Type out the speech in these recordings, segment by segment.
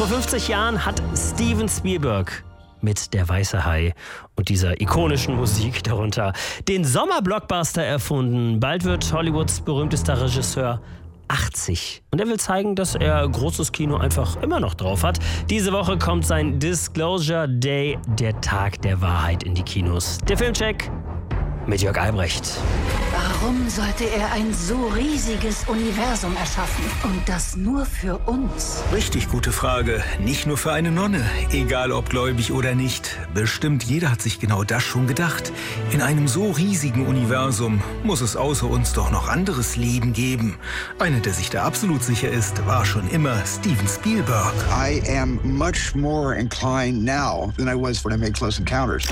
Vor 50 Jahren hat Steven Spielberg mit Der weiße Hai und dieser ikonischen Musik darunter den Sommerblockbuster erfunden. Bald wird Hollywoods berühmtester Regisseur 80. Und er will zeigen, dass er großes Kino einfach immer noch drauf hat. Diese Woche kommt sein Disclosure Day, der Tag der Wahrheit, in die Kinos. Der Filmcheck mit Jörg Albrecht. Warum sollte er ein so riesiges Universum erschaffen? Und das nur für uns? Richtig gute Frage. Nicht nur für eine Nonne. Egal ob gläubig oder nicht. Bestimmt jeder hat sich genau das schon gedacht. In einem so riesigen Universum muss es außer uns doch noch anderes Leben geben. Einer, der sich da absolut sicher ist, war schon immer Steven Spielberg. I am much more inclined now than I was when I made Close Encounters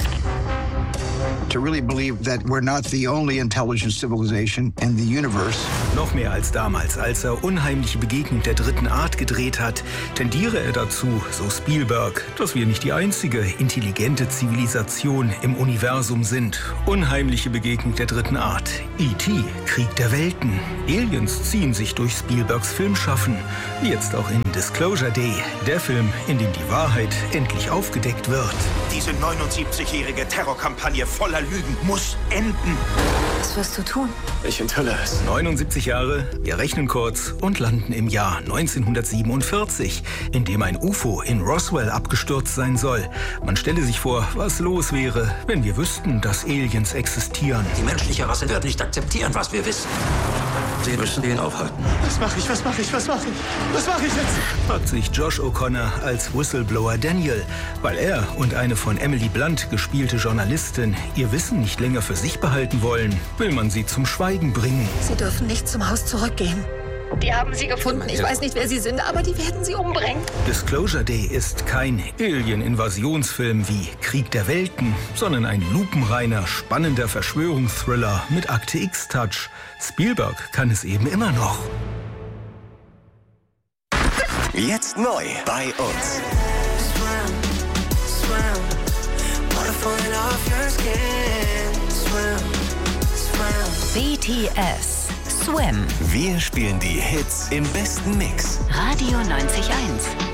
to really believe that we're not the only intelligent civilization in the universe. Noch mehr als damals, als er Unheimliche Begegnung der dritten Art gedreht hat, tendiere er dazu, so Spielberg, dass wir nicht die einzige intelligente Zivilisation im Universum sind. Unheimliche Begegnung der dritten Art. E.T., Krieg der Welten. Aliens ziehen sich durch Spielbergs Filmschaffen. Wie jetzt auch in Disclosure Day, der Film, in dem die Wahrheit endlich aufgedeckt wird. Diese 79-jährige Terrorkampagne voller Lügen muss enden. Was wirst du tun? Ich enthülle es. 79 Jahre, wir rechnen kurz und landen im Jahr 1947, in dem ein UFO in Roswell abgestürzt sein soll. Man stelle sich vor, was los wäre, wenn wir wüssten, dass Aliens existieren. Die menschliche Rasse wird nicht akzeptieren, was wir wissen. Sie müssen ihn aufhalten. Was mache ich jetzt? Fragt sich Josh O'Connor als Whistleblower Daniel, weil er und eine von Emily Blunt gespielte Journalistin ihr Wissen nicht länger für sich behalten wollen, will man sie zum Schweigen bringen. Sie dürfen nicht zum Haus zurückgehen. Die haben sie gefunden. Ich weiß nicht, wer sie sind, aber die werden sie umbringen. Disclosure Day ist kein Alien-Invasionsfilm wie Krieg der Welten, sondern ein lupenreiner, spannender Verschwörungsthriller mit Akte X-Touch. Spielberg kann es eben immer noch. Jetzt neu bei uns. BTS Swim. Wir spielen die Hits im besten Mix. Radio 90.1.